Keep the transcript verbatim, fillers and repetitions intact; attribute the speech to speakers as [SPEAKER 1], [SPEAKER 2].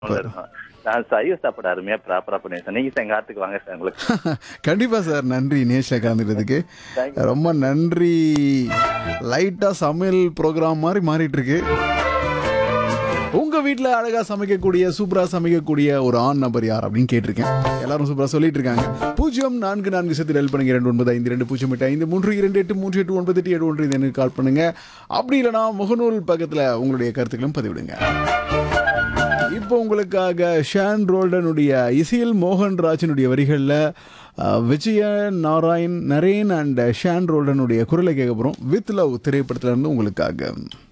[SPEAKER 1] Super.
[SPEAKER 2] இருக்கும். நான் சைவ சாப்பாடு அருமையா ப்ராப்பரா பண்ணுவேன் சார். நீங்க சார் எங்க ஆத்துக்கு வாங்க சார் உங்களுக்கு.
[SPEAKER 1] கண்டிப்பா சார். நன்றி நேஷ்ல கலந்துக்கிறதுக்கு.
[SPEAKER 2] தேங்க்யூ.
[SPEAKER 1] ரொம்ப நன்றி. லைட்டா சமையல் ப்ரோக்ராம் மாதிரி மாறிட்டு இருக்கு. உங்க வீட்ல அழகா சமைக்கக்கூடிய சூப்பரா சமைக்கக்கூடிய ஒரு ஆண் நபர் யார் அப்படின்னு கேட்டிருக்கேன். எல்லாரும் சூப்பரா சொல்லிட்டு இருக்காங்க. பூஜ்ஜியம் நான்கு நான்கு சத்து ஹெல்ப் பண்ணுங்க இரண்டு ஒன்பது ஐந்து ரெண்டு பூஜ்ஜியம் எட்டு ஐந்து மூன்று இரண்டு எட்டு மூன்று எட்டு ஒன்பது எட்டு ஏழு ஒன்று இது எனக்கு கால் பண்ணுங்க. அப்படி இல்லைனா முகநூல் பக்கத்தில் உங்களுடைய கருத்துக்களும் பதிவிடுங்க. இப்போ உங்களுக்காக ஷான் ரோல்டனுடைய இசையில் மோகன்ராஜனுடைய வரிகளில் விஜய நாராயண் நரேன் அண்ட் ஷான் ரோல்டனுடைய குரலை கேட்க போகிறோம். வித் லவ் திரைப்படத்திலிருந்து உங்களுக்காக.